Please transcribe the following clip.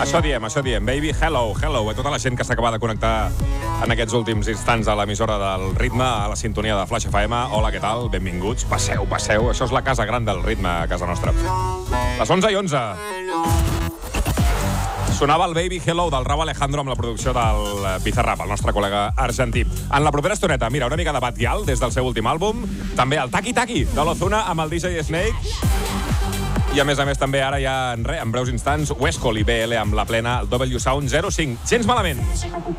Això diem. Baby, hello. A tota la gent que s'acaba de connectar en aquests últims instants a l'emissora del Ritme, a la sintonia de Flash FM. Hola, què tal? Benvinguts. Passeu. Això és la casa gran del ritme a casa nostra. Les 11:11. Sonava el Baby Hello del Rauw Alejandro amb la producció del Bizarrap, el nostre col·lega argentí. En la propera estoneta, mira, una mica de Bad Gyal des del seu últim àlbum. També el Taki Taki de l'Ozuna amb el DJ Snake. I a més també ara ja en breus instants, Westcol i BL amb la plena, el W Sound 05. Gens malament.